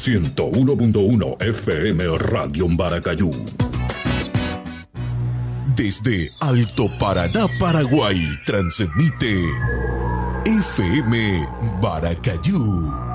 101.1 FM Radio Maracayú. Desde Alto Paraná, Paraguay, transmite FM Maracayú.